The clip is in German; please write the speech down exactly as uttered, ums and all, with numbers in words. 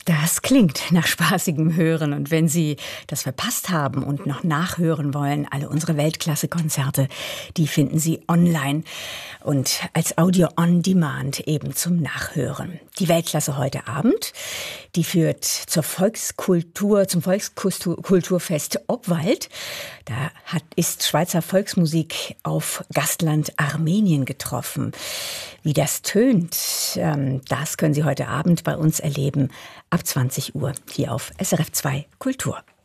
Das klingt nach spaßigem Hören. Und wenn Sie das verpasst haben und noch nachhören wollen, alle unsere Weltklasse-Konzerte, die finden Sie online und als Audio on Demand eben zum Nachhören. Die Weltklasse heute Abend, die führt zur Volkskultur, zum Volkskulturfest Obwald. Da hat, ist Schweizer Volksmusik auf Gastland Armenien getroffen. Wie das tönt, ähm, das können Sie heute Abend bei uns erleben ab zwanzig Uhr hier auf S R F zwei Kultur.